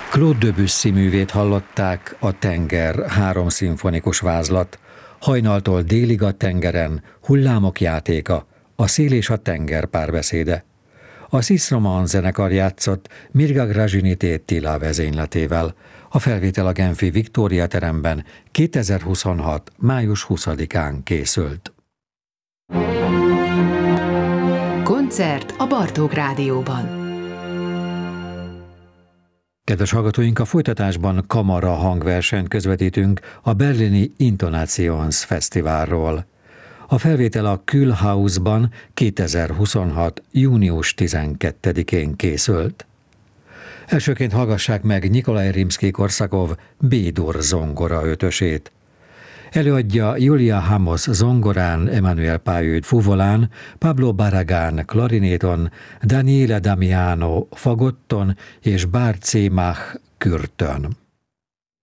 Claude Debussy művét hallották, a Tenger, 3 szimfonikus vázlat, hajnaltól délig a tengeren, hullámok játéka, a szél és a tenger párbeszéde. A Sis Roman zenekar játszott Mirga Gražinytė Tyla vezényletével. A felvétel a genfi Victoria teremben 2026. május 20-án készült. Koncert a Bartók Rádióban. Kedves hallgatóink, a folytatásban kamara hangversenyt közvetítünk a berlini Intonations Fesztiválról. A felvétel a Kühlhausban 2026. június 12-én készült. Elsőként hallgassák meg Nikolaj Rimszkij-Korsakov B-dur zongora ötösét. Előadja Julia Hamos zongorán, Emanuel Pályőd fuvolán, Pablo Barragán klarinéton, Daniele Damiano fagotton és Bart Zemach kürtön.